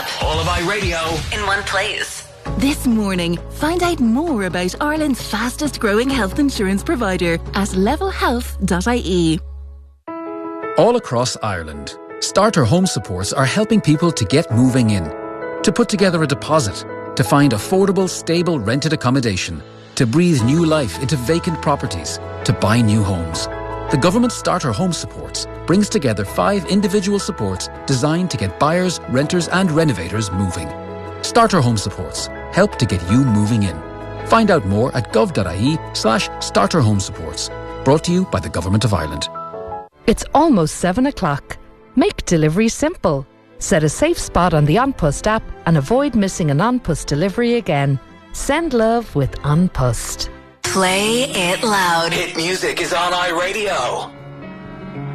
app. All of iRadio in one place. This morning, find out more about Ireland's fastest growing health insurance provider at levelhealth.ie. All across Ireland, Starter Home Supports are helping people to get moving in, to put together a deposit, to find affordable, stable rented accommodation, to breathe new life into vacant properties, to buy new homes. The government Starter Home Supports brings together 5 individual supports designed to get buyers, renters and renovators moving. Starter Home Supports help to get you moving in. Find out more at gov.ie/Starter Home Supports. Brought to you by the Government of Ireland. It's almost 7 o'clock. Make delivery simple. Set a safe spot on the An Post app and avoid missing an An Post delivery again. Send love with An Post. Play it loud. Hit music is on iRadio.